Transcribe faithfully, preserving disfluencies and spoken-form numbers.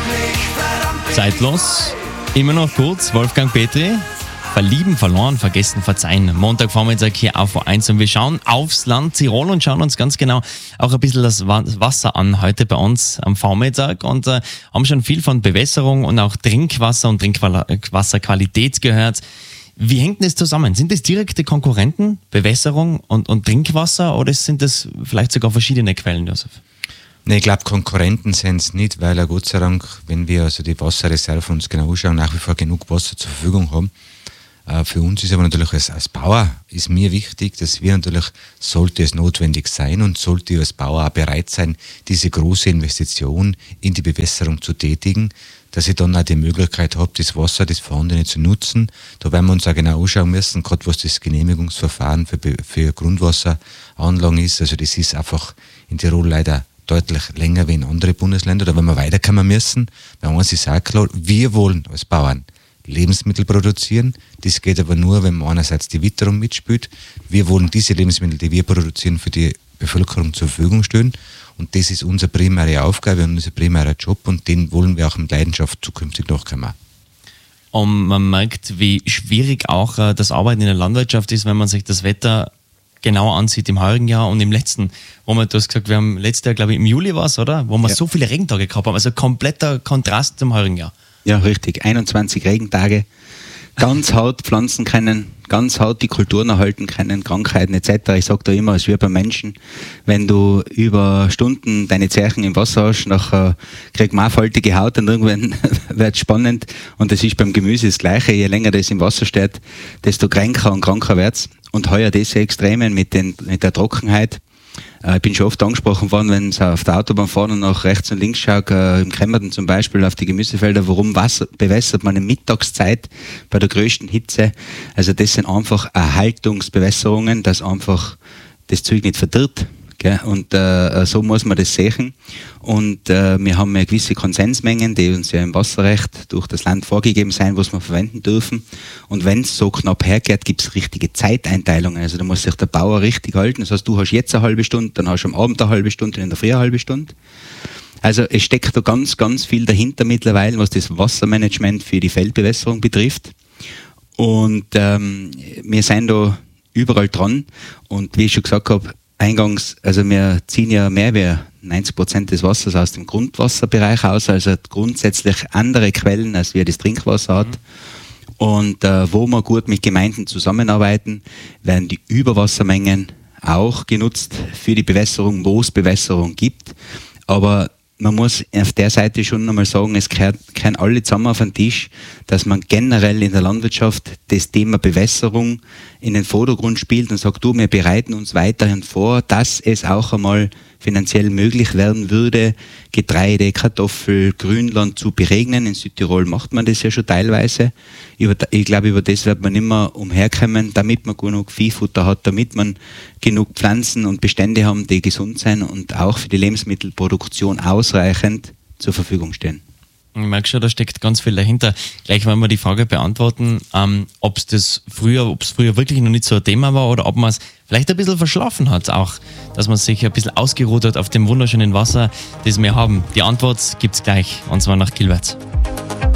Zeitlos, immer noch kurz, Wolfgang Petri. Verlieben, verloren, vergessen, verzeihen. Montagvormittag hier auf O eins und wir schauen aufs Land Tirol und schauen uns ganz genau auch ein bisschen das Wasser an heute bei uns am Vormittag und äh, haben schon viel von Bewässerung und auch Trinkwasser und Trinkwasserqualität gehört. Wie hängt denn das zusammen? Sind das direkte Konkurrenten, Bewässerung und, und Trinkwasser oder sind das vielleicht sogar verschiedene Quellen, Josef? Nee, ich glaube, Konkurrenten sind es nicht, weil ja Gott sei Dank, wenn wir also die Wasserreserve uns genau anschauen, nach wie vor genug Wasser zur Verfügung haben. Äh, für uns ist aber natürlich als, als Bauer ist mir wichtig, dass wir natürlich, sollte es notwendig sein und sollte ich als Bauer auch bereit sein, diese große Investition in die Bewässerung zu tätigen, dass ich dann auch die Möglichkeit habe, das Wasser, das vorhandene zu nutzen. Da werden wir uns auch genau anschauen müssen, gerade was das Genehmigungsverfahren für, für Grundwasseranlagen ist. Also das ist einfach in Tirol leider deutlich länger wie in anderen Bundesländern. Da werden wir weiterkommen müssen. Bei uns ist auch klar, wir wollen als Bauern Lebensmittel produzieren. Das geht aber nur, wenn man einerseits die Witterung mitspielt. Wir wollen diese Lebensmittel, die wir produzieren, für die Bevölkerung zur Verfügung stellen. Und das ist unsere primäre Aufgabe und unser primärer Job und den wollen wir auch mit Leidenschaft zukünftig nachkommen. Und man merkt, wie schwierig auch äh, das Arbeiten in der Landwirtschaft ist, wenn man sich das Wetter genau ansieht im heurigen Jahr und im letzten, wo man, du hast gesagt, wir haben letztes Jahr, glaube ich, im Juli war es, oder? Wo wir ja. so viele Regentage gehabt haben, also kompletter Kontrast zum heurigen Jahr. Ja, richtig, einundzwanzig Regentage, ganz hart pflanzen können, ganz hart die Kulturen erhalten können, Krankheiten et cetera. Ich sage da immer, es ist wie beim Menschen, wenn du über Stunden deine Zerchen im Wasser hast, nachher kriegt man auch faltige Haut und irgendwann wird es spannend. Und das ist beim Gemüse das Gleiche, je länger das im Wasser steht, desto kränker und kranker wird es. Und heuer diese Extremen mit, den, mit der Trockenheit. Ich bin schon oft angesprochen worden, wenn es auf der Autobahn fahren und nach rechts und links schaut, äh, im Kremmerten zum Beispiel auf die Gemüsefelder, warum Wasser bewässert man in Mittagszeit bei der größten Hitze? Also das sind einfach Erhaltungsbewässerungen, dass einfach das Zeug nicht verdirbt. Gell? Und äh, so muss man das sehen. Und äh, wir haben ja gewisse Konsensmengen, die uns ja im Wasserrecht durch das Land vorgegeben sein, was wir verwenden dürfen. Und wenn es so knapp hergeht, gibt es richtige Zeiteinteilungen. Also da muss sich der Bauer richtig halten. Das heißt, du hast jetzt eine halbe Stunde, dann hast du am Abend eine halbe Stunde und in der Früh eine halbe Stunde. Also es steckt da ganz, ganz viel dahinter mittlerweile, was das Wassermanagement für die Feldbewässerung betrifft. Und ähm, wir sind da überall dran. Und wie ich schon gesagt habe, eingangs, also wir ziehen ja mehr wie neunzig Prozent des Wassers aus dem Grundwasserbereich aus, also grundsätzlich andere Quellen, als wir das Trinkwasser hat. Und äh, wo wir gut mit Gemeinden zusammenarbeiten, werden die Überwassermengen auch genutzt für die Bewässerung, wo es Bewässerung gibt. Aber man muss auf der Seite schon einmal sagen, es gehört, gehören alle zusammen auf den Tisch, dass man generell in der Landwirtschaft das Thema Bewässerung in den Vordergrund spielt und sagt, du, wir bereiten uns weiterhin vor, dass es auch einmal finanziell möglich werden würde, Getreide, Kartoffel, Grünland zu beregnen. In Südtirol macht man das ja schon teilweise. Über, ich glaube, über das wird man immer umherkommen, damit man genug Viehfutter hat, damit man genug Pflanzen und Bestände haben, die gesund sein und auch für die Lebensmittelproduktion ausreichend zur Verfügung stehen. Ich merke schon, da steckt ganz viel dahinter. Gleich wollen wir die Frage beantworten, ähm, ob es das früher, ob es früher wirklich noch nicht so ein Thema war oder ob man es vielleicht ein bisschen verschlafen hat, auch, dass man sich ein bisschen ausgeruht hat auf dem wunderschönen Wasser, das wir haben. Die Antwort gibt's gleich, und zwar nach Gilberts.